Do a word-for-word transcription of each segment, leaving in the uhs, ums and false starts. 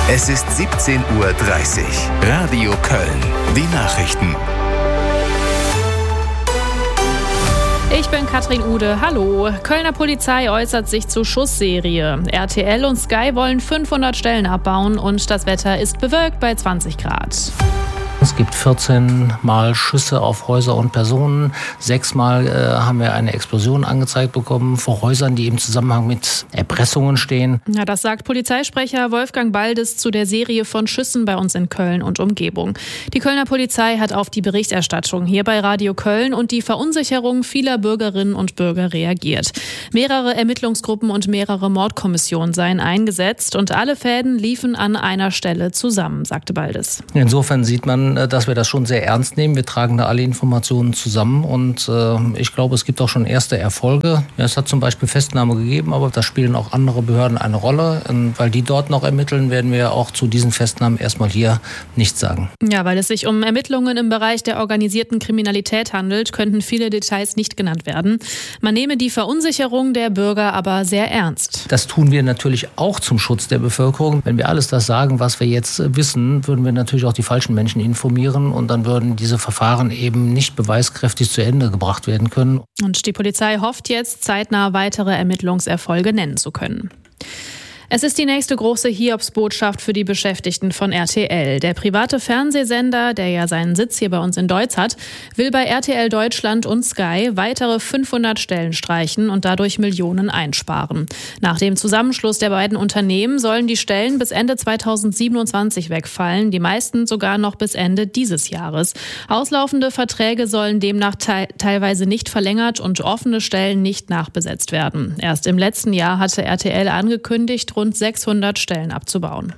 Es ist siebzehn Uhr dreißig. Radio Köln. Die Nachrichten. Ich bin Katrin Ude. Hallo. Kölner Polizei äußert sich zu Schussserie. R T L und Sky wollen fünfhundert Stellen abbauen und das Wetter ist bewölkt bei zwanzig Grad. Es gibt vierzehn Mal Schüsse auf Häuser und Personen. Sechsmal äh, haben wir eine Explosion angezeigt bekommen vor Häusern, die im Zusammenhang mit Erpressungen stehen. Ja, das sagt Polizeisprecher Wolfgang Baldes zu der Serie von Schüssen bei uns in Köln und Umgebung. Die Kölner Polizei hat auf die Berichterstattung hier bei Radio Köln und die Verunsicherung vieler Bürgerinnen und Bürger reagiert. Mehrere Ermittlungsgruppen und mehrere Mordkommissionen seien eingesetzt und alle Fäden liefen an einer Stelle zusammen, sagte Baldes. Insofern sieht man, dass wir das schon sehr ernst nehmen. Wir tragen da alle Informationen zusammen und äh, ich glaube, es gibt auch schon erste Erfolge. Ja, es hat zum Beispiel Festnahme gegeben, aber da spielen auch andere Behörden eine Rolle. Und weil die dort noch ermitteln, werden wir auch zu diesen Festnahmen erstmal hier nichts sagen. Ja, weil es sich um Ermittlungen im Bereich der organisierten Kriminalität handelt, könnten viele Details nicht genannt werden. Man nehme die Verunsicherung der Bürger aber sehr ernst. Das tun wir natürlich auch zum Schutz der Bevölkerung. Wenn wir alles das sagen, was wir jetzt wissen, würden wir natürlich auch die falschen Menschen informieren. informieren und dann würden diese Verfahren eben nicht beweiskräftig zu Ende gebracht werden können. Und die Polizei hofft jetzt, zeitnah weitere Ermittlungserfolge nennen zu können. Es ist die nächste große Hiobsbotschaft für die Beschäftigten von R T L. Der private Fernsehsender, der ja seinen Sitz hier bei uns in Deutz hat, will bei R T L Deutschland und Sky weitere fünfhundert Stellen streichen und dadurch Millionen einsparen. Nach dem Zusammenschluss der beiden Unternehmen sollen die Stellen bis Ende zweitausendsiebenundzwanzig wegfallen, die meisten sogar noch bis Ende dieses Jahres. Auslaufende Verträge sollen demnach te- teilweise nicht verlängert und offene Stellen nicht nachbesetzt werden. Erst im letzten Jahr hatte R T L angekündigt, rund sechshundert Stellen abzubauen.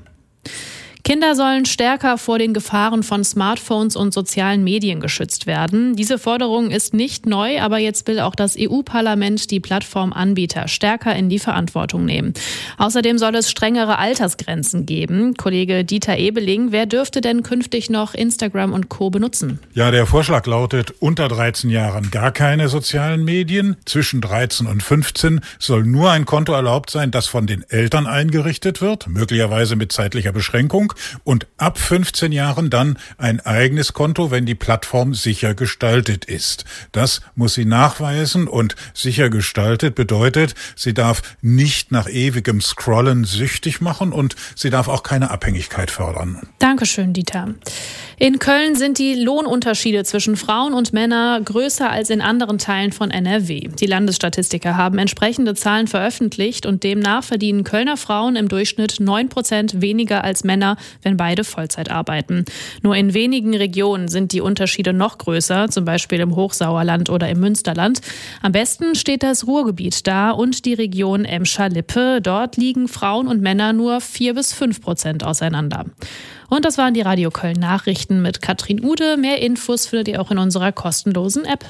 Kinder sollen stärker vor den Gefahren von Smartphones und sozialen Medien geschützt werden. Diese Forderung ist nicht neu, aber jetzt will auch das E U-Parlament die Plattformanbieter stärker in die Verantwortung nehmen. Außerdem soll es strengere Altersgrenzen geben. Kollege Dieter Ebeling, wer dürfte denn künftig noch Instagram und Co. benutzen? Ja, der Vorschlag lautet, unter dreizehn Jahren gar keine sozialen Medien. Zwischen dreizehn und fünfzehn soll nur ein Konto erlaubt sein, das von den Eltern eingerichtet wird, möglicherweise mit zeitlicher Beschränkung. Und ab fünfzehn Jahren dann ein eigenes Konto, wenn die Plattform sicher gestaltet ist. Das muss sie nachweisen und sicher gestaltet bedeutet, sie darf nicht nach ewigem Scrollen süchtig machen und sie darf auch keine Abhängigkeit fördern. Dankeschön, Dieter. In Köln sind die Lohnunterschiede zwischen Frauen und Männern größer als in anderen Teilen von N R W. Die Landesstatistiker haben entsprechende Zahlen veröffentlicht und demnach verdienen Kölner Frauen im Durchschnitt neun Prozent weniger als Männer, wenn beide Vollzeit arbeiten. Nur in wenigen Regionen sind die Unterschiede noch größer, zum Beispiel im Hochsauerland oder im Münsterland. Am besten steht das Ruhrgebiet da und die Region Emscher-Lippe. Dort liegen Frauen und Männer nur vier bis fünf Prozent auseinander. Und das waren die Radio Köln Nachrichten mit Katrin Ude. Mehr Infos findet ihr auch in unserer kostenlosen App.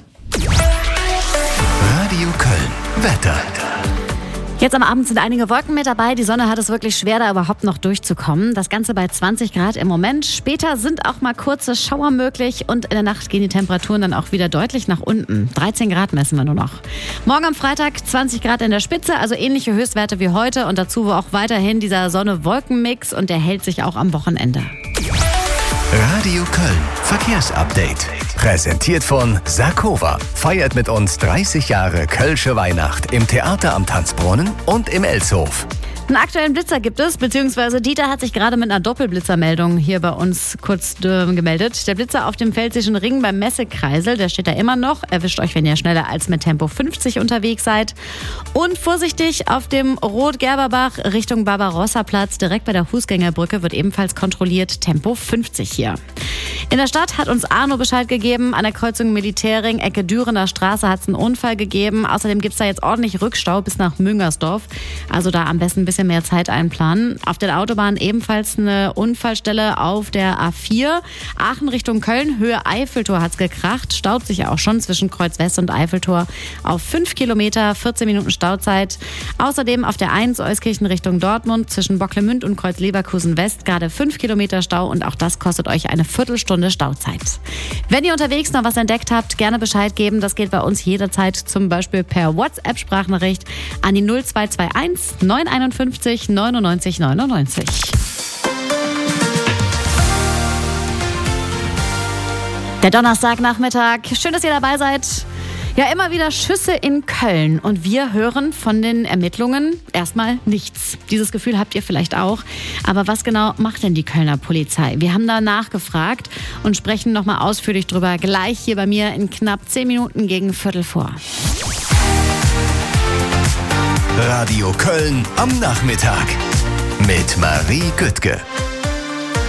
Radio Köln. Wetter. Jetzt am Abend sind einige Wolken mit dabei. Die Sonne hat es wirklich schwer, da überhaupt noch durchzukommen. Das Ganze bei zwanzig Grad im Moment. Später sind auch mal kurze Schauer möglich und in der Nacht gehen die Temperaturen dann auch wieder deutlich nach unten. dreizehn Grad messen wir nur noch. Morgen am Freitag zwanzig Grad in der Spitze, also ähnliche Höchstwerte wie heute und dazu auch weiterhin dieser Sonne-Wolken-Mix und der hält sich auch am Wochenende. Radio Köln. Verkehrsupdate. Präsentiert von Sarkova. Feiert mit uns dreißig Jahre Kölsche Weihnacht im Theater am Tanzbrunnen und im Elshof. Einen aktuellen Blitzer gibt es, beziehungsweise Dieter hat sich gerade mit einer Doppelblitzermeldung hier bei uns kurz äh, gemeldet. Der Blitzer auf dem Pfälzischen Ring beim Messekreisel, der steht da immer noch. Erwischt euch, wenn ihr schneller als mit Tempo fünfzig unterwegs seid. Und vorsichtig auf dem Rot-Gerberbach Richtung Barbarossa-Platz, direkt bei der Fußgängerbrücke, wird ebenfalls kontrolliert Tempo fünfzig hier. In der Stadt hat uns Arno Bescheid gegeben, an der Kreuzung Militärring, Ecke Dürener Straße hat es einen Unfall gegeben. Außerdem gibt es da jetzt ordentlich Rückstau bis nach Müngersdorf. Also da am besten ein bisschen mehr Zeit einplanen. Auf der Autobahn ebenfalls eine Unfallstelle auf der A vier. Aachen Richtung Köln, Höhe Eiffeltor hat's gekracht. Staut sich auch schon zwischen Kreuz West und Eiffeltor auf fünf Kilometer, vierzehn Minuten Stauzeit. Außerdem auf der eins Euskirchen Richtung Dortmund zwischen Bocklemünd und Kreuz Leverkusen West gerade fünf Kilometer Stau und auch das kostet euch eine Viertelstunde Stauzeit. Wenn ihr unterwegs noch was entdeckt habt, gerne Bescheid geben. Das geht bei uns jederzeit zum Beispiel per WhatsApp-Sprachnachricht an die null zwei zwei eins neun fünf eins neunundneunzig neunundneunzig. Der Donnerstagnachmittag. Schön, dass ihr dabei seid. Ja, immer wieder Schüsse in Köln und wir hören von den Ermittlungen erstmal nichts. Dieses Gefühl habt ihr vielleicht auch. Aber was genau macht denn die Kölner Polizei? Wir haben da nachgefragt und sprechen nochmal ausführlich drüber. Gleich hier bei mir in knapp zehn Minuten gegen Viertel vor. Radio Köln am Nachmittag mit Marie Güttke.